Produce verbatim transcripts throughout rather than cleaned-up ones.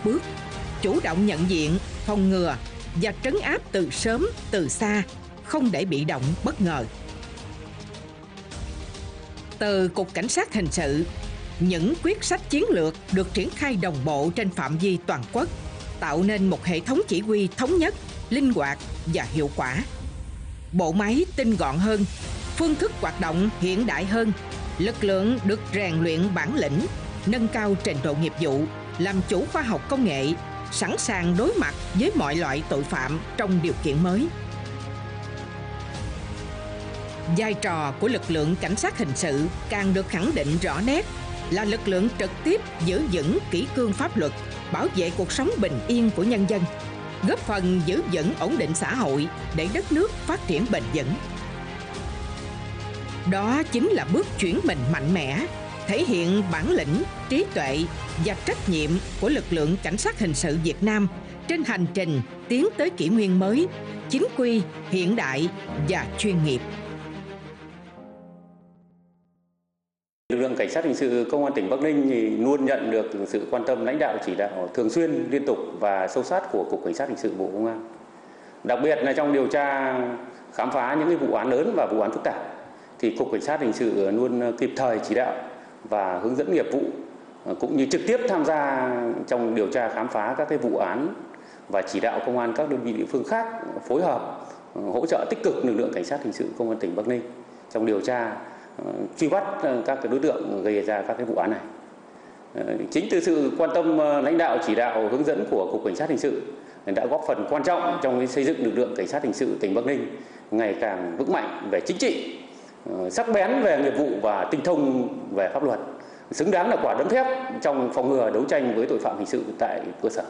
bước, chủ động nhận diện, phòng ngừa và trấn áp từ sớm, từ xa, không để bị động bất ngờ. Từ Cục Cảnh sát Hình sự, những quyết sách chiến lược được triển khai đồng bộ trên phạm vi toàn quốc, tạo nên một hệ thống chỉ huy thống nhất, linh hoạt và hiệu quả. Bộ máy tinh gọn hơn, phương thức hoạt động hiện đại hơn, lực lượng được rèn luyện bản lĩnh, nâng cao trình độ nghiệp vụ, làm chủ khoa học công nghệ, sẵn sàng đối mặt với mọi loại tội phạm trong điều kiện mới. Vai trò của lực lượng cảnh sát hình sự càng được khẳng định rõ nét, là lực lượng trực tiếp giữ vững kỷ cương pháp luật, bảo vệ cuộc sống bình yên của nhân dân, góp phần giữ vững ổn định xã hội để đất nước phát triển bền vững. Đó chính là bước chuyển mình mạnh mẽ, thể hiện bản lĩnh, trí tuệ và trách nhiệm của lực lượng cảnh sát hình sự Việt Nam trên hành trình tiến tới kỷ nguyên mới, chính quy, hiện đại và chuyên nghiệp. Lực lượng cảnh sát hình sự Công an tỉnh Bắc Ninh thì luôn nhận được sự quan tâm lãnh đạo chỉ đạo thường xuyên, liên tục và sâu sát của Cục Cảnh sát hình sự Bộ Công an. Đặc biệt là trong điều tra khám phá những cái vụ án lớn và vụ án phức tạp thì Cục Cảnh sát hình sự luôn kịp thời chỉ đạo và hướng dẫn nghiệp vụ, cũng như trực tiếp tham gia trong điều tra khám phá các cái vụ án và chỉ đạo công an các đơn vị địa phương khác phối hợp hỗ trợ tích cực lực lượng cảnh sát hình sự Công an tỉnh Bắc Ninh trong điều tra truy bắt các cái đối tượng gây ra các cái vụ án này. Chính từ sự quan tâm lãnh đạo chỉ đạo hướng dẫn của Cục Cảnh sát hình sự đã góp phần quan trọng trong xây dựng lực lượng cảnh sát hình sự tỉnh Bắc Ninh ngày càng vững mạnh về chính trị, sắc bén về nghiệp vụ và tinh thông về pháp luật, xứng đáng là quả đấm thép trong phòng ngừa đấu tranh với tội phạm hình sự tại cơ sở.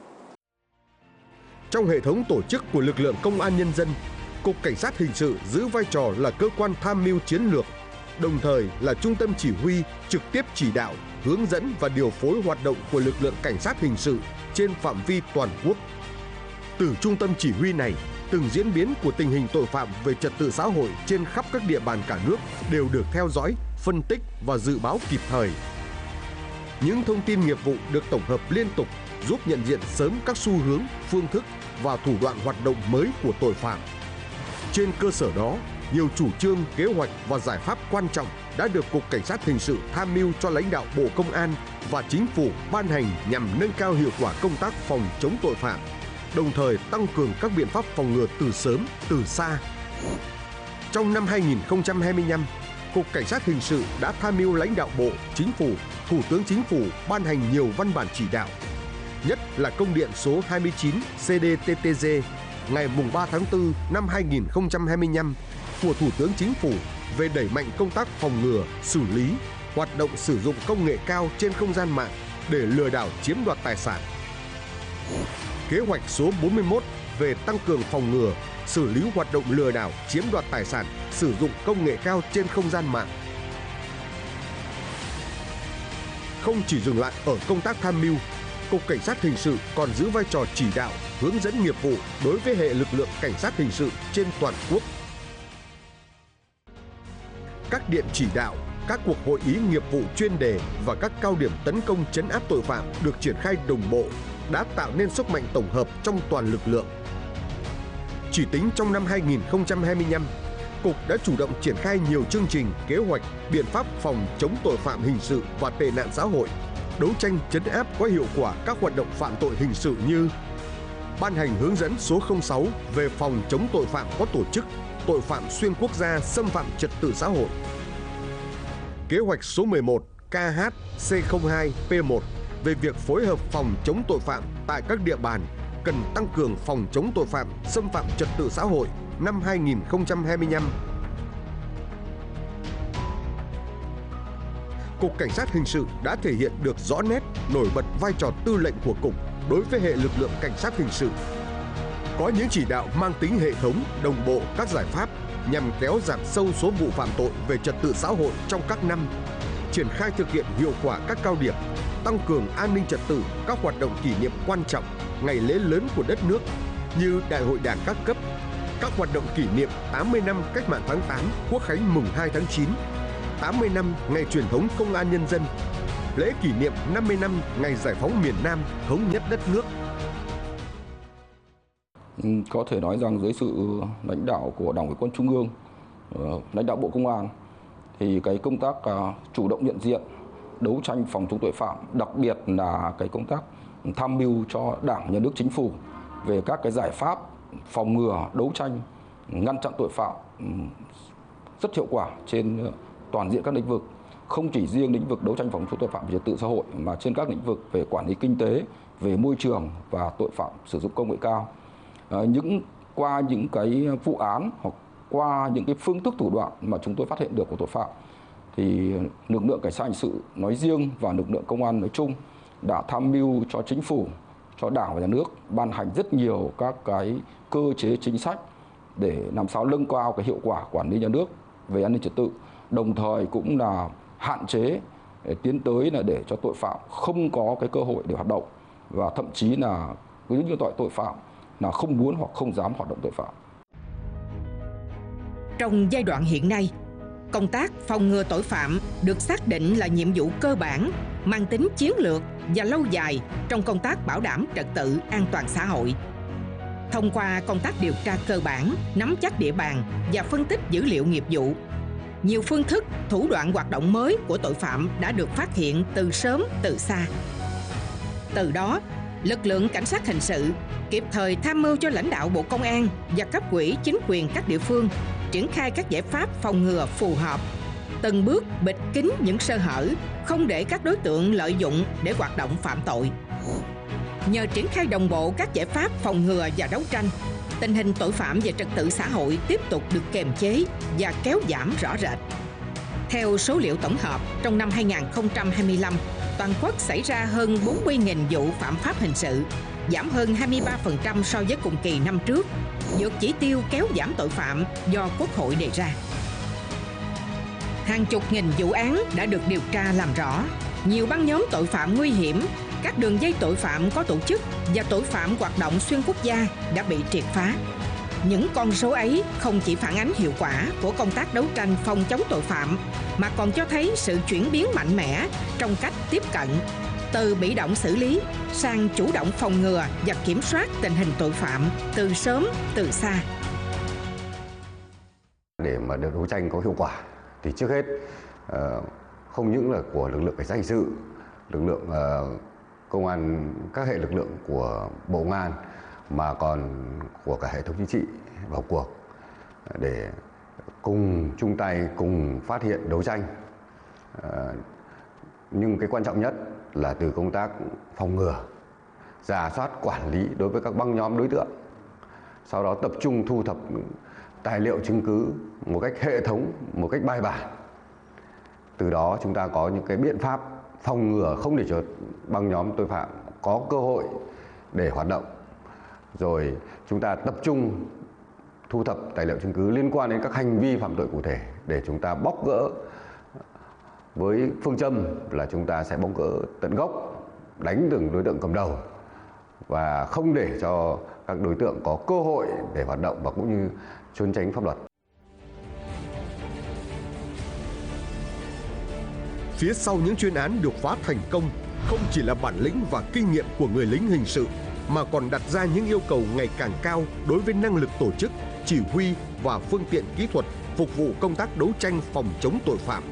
Trong hệ thống tổ chức của lực lượng công an nhân dân, Cục Cảnh sát hình sự giữ vai trò là cơ quan tham mưu chiến lược, đồng thời là trung tâm chỉ huy trực tiếp chỉ đạo, hướng dẫn và điều phối hoạt động của lực lượng cảnh sát hình sự trên phạm vi toàn quốc. Từ trung tâm chỉ huy này, từng diễn biến của tình hình tội phạm về trật tự xã hội trên khắp các địa bàn cả nước đều được theo dõi, phân tích và dự báo kịp thời. Những thông tin nghiệp vụ được tổng hợp liên tục giúp nhận diện sớm các xu hướng, phương thức và thủ đoạn hoạt động mới của tội phạm. Trên cơ sở đó, nhiều chủ trương, kế hoạch và giải pháp quan trọng đã được Cục Cảnh sát hình sự tham mưu cho lãnh đạo Bộ Công an và Chính phủ ban hành nhằm nâng cao hiệu quả công tác phòng chống tội phạm, đồng thời tăng cường các biện pháp phòng ngừa từ sớm, từ xa. Trong năm hai nghìn không trăm hai mươi lăm, Cục Cảnh sát hình sự đã tham mưu lãnh đạo Bộ, Chính phủ, Thủ tướng Chính phủ ban hành nhiều văn bản chỉ đạo, nhất là công điện số hai mươi chín C D T T G ngày ba tháng tư năm hai nghìn không trăm hai mươi lăm của Thủ tướng Chính phủ về đẩy mạnh công tác phòng ngừa, xử lý, hoạt động sử dụng công nghệ cao trên không gian mạng để lừa đảo chiếm đoạt tài sản. Kế hoạch số bốn mươi mốt về tăng cường phòng ngừa, xử lý hoạt động lừa đảo chiếm đoạt tài sản sử dụng công nghệ cao trên không gian mạng. Không chỉ dừng lại ở công tác tham mưu, Cục Cảnh sát hình sự còn giữ vai trò chỉ đạo, hướng dẫn nghiệp vụ đối với hệ lực lượng cảnh sát hình sự trên toàn quốc. Các điện chỉ đạo, các cuộc hội ý nghiệp vụ chuyên đề và các cao điểm tấn công trấn áp tội phạm được triển khai đồng bộ đã tạo nên sức mạnh tổng hợp trong toàn lực lượng. Chỉ tính trong năm hai nghìn không trăm hai mươi lăm, Cục đã chủ động triển khai nhiều chương trình, kế hoạch, biện pháp phòng chống tội phạm hình sự và tệ nạn xã hội, đấu tranh trấn áp có hiệu quả các hoạt động phạm tội hình sự như ban hành hướng dẫn số không sáu về phòng chống tội phạm có tổ chức, tội phạm xuyên quốc gia xâm phạm trật tự xã hội, kế hoạch số mười một K H C không hai P một về việc phối hợp phòng chống tội phạm tại các địa bàn cần tăng cường phòng chống tội phạm xâm phạm trật tự xã hội năm hai nghìn không trăm hai mươi lăm. Cục Cảnh sát hình sự đã thể hiện được rõ nét, nổi bật vai trò tư lệnh của Cục đối với hệ lực lượng cảnh sát hình sự. Có những chỉ đạo mang tính hệ thống, đồng bộ các giải pháp nhằm kéo giảm sâu số vụ phạm tội về trật tự xã hội trong các năm, triển khai thực hiện hiệu quả các cao điểm, tăng cường an ninh trật tự các hoạt động kỷ niệm quan trọng, ngày lễ lớn của đất nước như Đại hội Đảng các cấp, các hoạt động kỷ niệm tám mươi năm Cách mạng tháng tám, Quốc khánh mùng hai tháng chín, tám mươi năm Ngày truyền thống Công an Nhân dân, lễ kỷ niệm năm mươi năm ngày giải phóng miền Nam, thống nhất đất nước. Có thể nói rằng dưới sự lãnh đạo của Đảng ủy Quân Trung ương, lãnh đạo Bộ Công an, thì cái công tác chủ động nhận diện, đấu tranh phòng chống tội phạm, đặc biệt là cái công tác tham mưu cho Đảng, Nhà nước, Chính phủ về các cái giải pháp phòng ngừa, đấu tranh, ngăn chặn tội phạm rất hiệu quả trên toàn diện các lĩnh vực, không chỉ riêng lĩnh vực đấu tranh phòng chống tội phạm về trật tự xã hội mà trên các lĩnh vực về quản lý kinh tế, về môi trường và tội phạm sử dụng công nghệ cao. À, những qua những cái vụ án hoặc qua những cái phương thức thủ đoạn mà chúng tôi phát hiện được của tội phạm, thì lực lượng cảnh sát hình sự nói riêng và lực lượng công an nói chung đã tham mưu cho Chính phủ, cho Đảng và Nhà nước ban hành rất nhiều các cái cơ chế chính sách để làm sao nâng cao cái hiệu quả quản lý nhà nước về an ninh trật tự, đồng thời cũng là hạn chế để tiến tới là để cho tội phạm không có cái cơ hội để hoạt động, và thậm chí là những cái loại tội phạm là không muốn hoặc không dám hoạt động tội phạm. Trong giai đoạn hiện nay, công tác phòng ngừa tội phạm được xác định là nhiệm vụ cơ bản, mang tính chiến lược và lâu dài trong công tác bảo đảm trật tự an toàn xã hội. Thông qua công tác điều tra cơ bản, nắm chắc địa bàn và phân tích dữ liệu nghiệp vụ, nhiều phương thức, thủ đoạn hoạt động mới của tội phạm đã được phát hiện từ sớm từ xa. Từ đó, lực lượng cảnh sát hình sự kịp thời tham mưu cho lãnh đạo Bộ Công an và cấp ủy chính quyền các địa phương triển khai các giải pháp phòng ngừa phù hợp, từng bước bịt kín những sơ hở, không để các đối tượng lợi dụng để hoạt động phạm tội. Nhờ triển khai đồng bộ các giải pháp phòng ngừa và đấu tranh, tình hình tội phạm về trật tự xã hội tiếp tục được kiềm chế và kéo giảm rõ rệt. Theo số liệu tổng hợp, trong năm hai nghìn không trăm hai mươi lăm, toàn quốc xảy ra hơn bốn mươi nghìn vụ phạm pháp hình sự, giảm hơn hai mươi ba phần trăm so với cùng kỳ năm trước, vượt chỉ tiêu kéo giảm tội phạm do Quốc hội đề ra. Hàng chục nghìn vụ án đã được điều tra làm rõ, nhiều băng nhóm tội phạm nguy hiểm, các đường dây tội phạm có tổ chức và tội phạm hoạt động xuyên quốc gia đã bị triệt phá. Những con số ấy không chỉ phản ánh hiệu quả của công tác đấu tranh phòng chống tội phạm, mà còn cho thấy sự chuyển biến mạnh mẽ trong cách tiếp cận, từ bị động xử lý sang chủ động phòng ngừa và kiểm soát tình hình tội phạm từ sớm từ xa. Để mà được đấu tranh có hiệu quả thì trước hết không những là của lực lượng cảnh sát hình sự, lực lượng công an, các hệ lực lượng của Bộ Công an, mà còn của cả hệ thống chính trị vào cuộc để cùng chung tay, cùng phát hiện, đấu tranh. Nhưng cái quan trọng nhất là từ công tác phòng ngừa, rà soát quản lý đối với các băng nhóm đối tượng, sau đó tập trung thu thập tài liệu chứng cứ một cách hệ thống, một cách bài bản. Từ đó chúng ta có những cái biện pháp phòng ngừa không để cho băng nhóm tội phạm có cơ hội để hoạt động. Rồi chúng ta tập trung thu thập tài liệu chứng cứ liên quan đến các hành vi phạm tội cụ thể để chúng ta bóc gỡ với phương châm là chúng ta sẽ bóc gỡ tận gốc, đánh từng đối tượng cầm đầu và không để cho các đối tượng có cơ hội để hoạt động và cũng như trốn tránh pháp luật. Phía sau những chuyên án được phá thành công không chỉ là bản lĩnh và kinh nghiệm của người lính hình sự, mà còn đặt ra những yêu cầu ngày càng cao đối với năng lực tổ chức, chỉ huy và phương tiện kỹ thuật phục vụ công tác đấu tranh phòng chống tội phạm.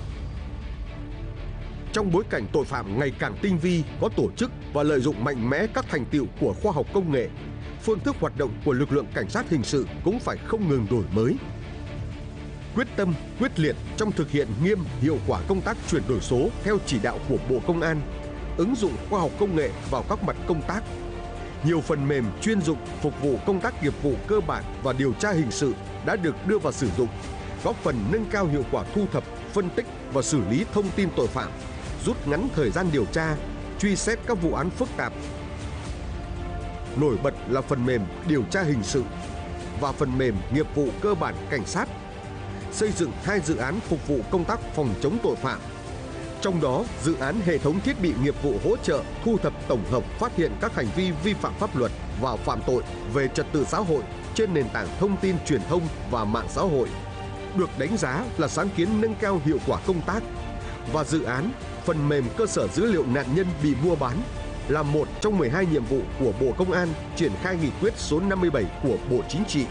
Trong bối cảnh tội phạm ngày càng tinh vi, có tổ chức và lợi dụng mạnh mẽ các thành tựu của khoa học công nghệ, phương thức hoạt động của lực lượng cảnh sát hình sự cũng phải không ngừng đổi mới. Quyết tâm, quyết liệt trong thực hiện nghiêm, hiệu quả công tác chuyển đổi số theo chỉ đạo của Bộ Công an, ứng dụng khoa học công nghệ vào các mặt công tác. Nhiều phần mềm chuyên dụng phục vụ công tác nghiệp vụ cơ bản và điều tra hình sự đã được đưa vào sử dụng, góp phần nâng cao hiệu quả thu thập, phân tích và xử lý thông tin tội phạm, rút ngắn thời gian điều tra, truy xét các vụ án phức tạp. Nổi bật là phần mềm điều tra hình sự và phần mềm nghiệp vụ cơ bản cảnh sát, xây dựng hai dự án phục vụ công tác phòng chống tội phạm. Trong đó, dự án hệ thống thiết bị nghiệp vụ hỗ trợ thu thập tổng hợp phát hiện các hành vi vi phạm pháp luật và phạm tội về trật tự xã hội trên nền tảng thông tin truyền thông và mạng xã hội, được đánh giá là sáng kiến nâng cao hiệu quả công tác, và dự án phần mềm cơ sở dữ liệu nạn nhân bị mua bán là một trong mười hai nhiệm vụ của Bộ Công an triển khai nghị quyết số năm mươi bảy của Bộ Chính trị.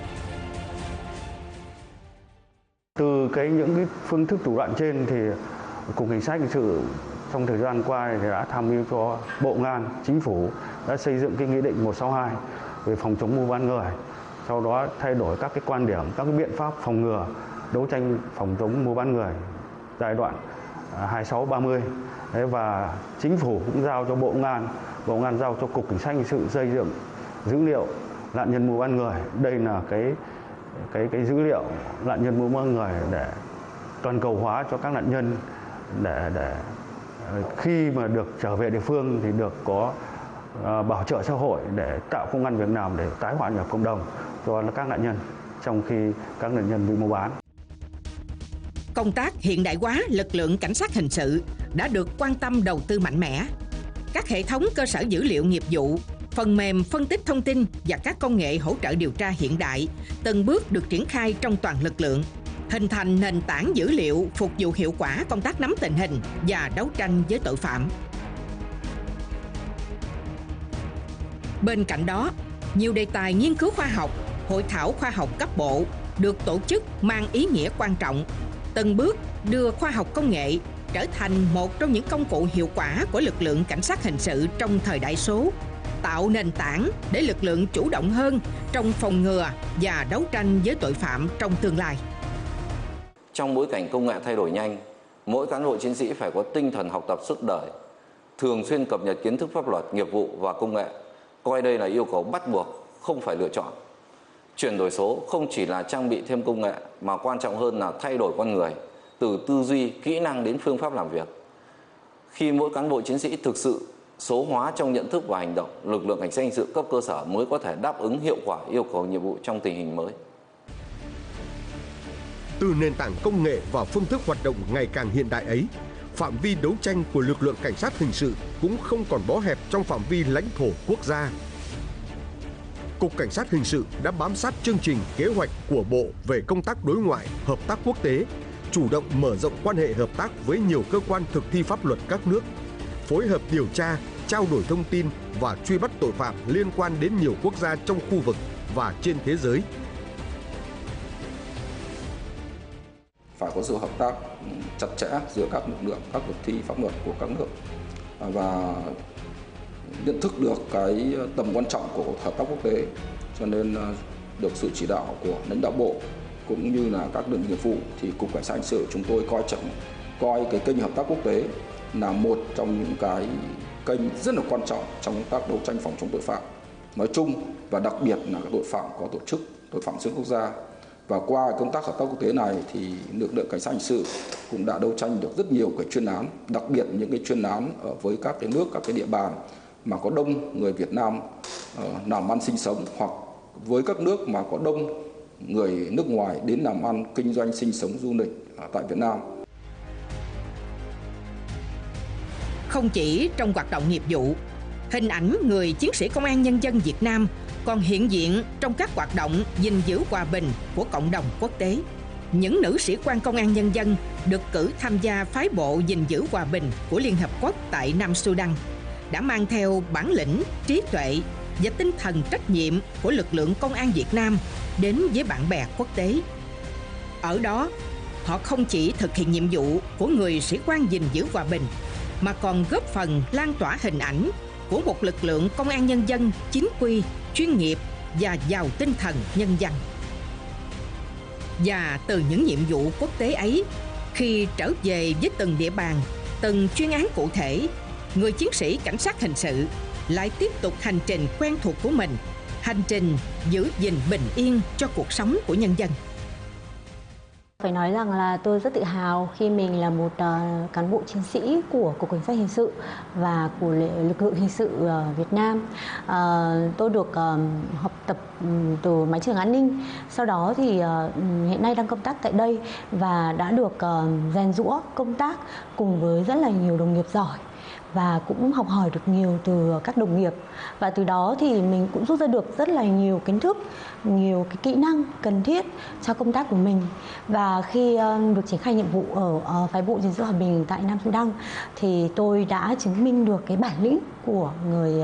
Từ cái những cái phương thức thủ đoạn trên thì Cục Cảnh sát Hình sự trong thời gian qua thì đã tham mưu cho Bộ Công an, Chính phủ đã xây dựng cái nghị định một sáu hai về phòng chống mua bán người. Sau đó thay đổi các cái quan điểm, các cái biện pháp phòng ngừa, đấu tranh phòng chống mua bán người giai đoạn hai sáu ba mươi. Đấy, và Chính phủ cũng giao cho Bộ Công an, Bộ Công an giao cho Cục Cảnh sát Hình sự xây dựng dữ liệu nạn nhân mua bán người. Đây là cái cái cái dữ liệu nạn nhân mua bán người để toàn cầu hóa cho các nạn nhân, để để khi mà được trở về địa phương thì được có uh, bảo trợ xã hội để tạo công ăn việc làm để tái hòa nhập cộng đồng cho các nạn nhân trong khi các nạn nhân bị mua bán. Công tác hiện đại hóa lực lượng cảnh sát hình sự đã được quan tâm đầu tư mạnh mẽ. Các hệ thống cơ sở dữ liệu nghiệp vụ, phần mềm phân tích thông tin và các công nghệ hỗ trợ điều tra hiện đại từng bước được triển khai trong toàn lực lượng, hình thành nền tảng dữ liệu phục vụ hiệu quả công tác nắm tình hình và đấu tranh với tội phạm. Bên cạnh đó, nhiều đề tài nghiên cứu khoa học, hội thảo khoa học cấp bộ được tổ chức mang ý nghĩa quan trọng, từng bước đưa khoa học công nghệ trở thành một trong những công cụ hiệu quả của lực lượng cảnh sát hình sự trong thời đại số, tạo nền tảng để lực lượng chủ động hơn trong phòng ngừa và đấu tranh với tội phạm trong tương lai. Trong bối cảnh công nghệ thay đổi nhanh, mỗi cán bộ chiến sĩ phải có tinh thần học tập suốt đời, thường xuyên cập nhật kiến thức pháp luật, nghiệp vụ và công nghệ, coi đây là yêu cầu bắt buộc, không phải lựa chọn. Chuyển đổi số không chỉ là trang bị thêm công nghệ mà quan trọng hơn là thay đổi con người, từ tư duy, kỹ năng đến phương pháp làm việc. Khi mỗi cán bộ chiến sĩ thực sự số hóa trong nhận thức và hành động, lực lượng cảnh sát hình sự cấp cơ sở mới có thể đáp ứng hiệu quả yêu cầu nhiệm vụ trong tình hình mới. Từ nền tảng công nghệ và phương thức hoạt động ngày càng hiện đại ấy, phạm vi đấu tranh của lực lượng cảnh sát hình sự cũng không còn bó hẹp trong phạm vi lãnh thổ quốc gia. Cục Cảnh sát Hình sự đã bám sát chương trình kế hoạch của Bộ về công tác đối ngoại, hợp tác quốc tế, chủ động mở rộng quan hệ hợp tác với nhiều cơ quan thực thi pháp luật các nước, phối hợp điều tra, trao đổi thông tin và truy bắt tội phạm liên quan đến nhiều quốc gia trong khu vực và trên thế giới. Phải có sự hợp tác chặt chẽ giữa các lực lượng, các thực thi pháp luật của các nước và nhận thức được cái tầm quan trọng của hợp tác quốc tế, cho nên được sự chỉ đạo của lãnh đạo bộ cũng như là các đơn vị nghiệp vụ thì Cục Cảnh sát Hình sự chúng tôi coi trọng coi cái kênh hợp tác quốc tế là một trong những cái kênh rất là quan trọng trong công tác đấu tranh phòng chống tội phạm nói chung và đặc biệt là các tội phạm có tổ chức, tội phạm xuyên quốc gia. Và qua công tác hợp tác quốc tế này thì lực lượng cảnh sát hình sự cũng đã đấu tranh được rất nhiều cái chuyên án, đặc biệt những cái chuyên án ở với các cái nước, các cái địa bàn mà có đông người Việt Nam uh, làm ăn sinh sống, hoặc với các nước mà có đông người nước ngoài đến làm ăn, kinh doanh, sinh sống, du lịch uh, tại Việt Nam. Không chỉ trong hoạt động nghiệp vụ, hình ảnh người chiến sĩ công an nhân dân Việt Nam còn hiện diện trong các hoạt động gìn giữ hòa bình của cộng đồng quốc tế. Những nữ sĩ quan công an nhân dân được cử tham gia phái bộ gìn giữ hòa bình của Liên Hợp Quốc tại Nam Sudan đã mang theo bản lĩnh, trí tuệ và tinh thần trách nhiệm của lực lượng công an Việt Nam đến với bạn bè quốc tế. Ở đó, họ không chỉ thực hiện nhiệm vụ của người sĩ quan gìn giữ hòa bình, mà còn góp phần lan tỏa hình ảnh của một lực lượng công an nhân dân chính quy, chuyên nghiệp và giàu tinh thần nhân văn. Và từ những nhiệm vụ quốc tế ấy, khi trở về với từng địa bàn, từng chuyên án cụ thể, người chiến sĩ cảnh sát hình sự lại tiếp tục hành trình quen thuộc của mình, hành trình giữ gìn bình yên cho cuộc sống của nhân dân. Phải nói rằng là tôi rất tự hào khi mình là một uh, cán bộ chiến sĩ của Cục Cảnh sát Hình sự và của lực lượng hình sự uh, Việt Nam. Uh, tôi được uh, học tập um, từ mái trường an ninh, sau đó thì uh, hiện nay đang công tác tại đây và đã được uh, rèn giũa công tác cùng với rất là nhiều đồng nghiệp giỏi. và cũng học hỏi được nhiều từ các đồng nghiệp, và từ đó thì mình cũng rút ra được rất là nhiều kiến thức, nhiều cái kỹ năng cần thiết cho công tác của mình. Và khi được triển khai nhiệm vụ ở phái bộ gìn giữ hòa bình tại Nam Sudan thì tôi đã chứng minh được cái bản lĩnh của người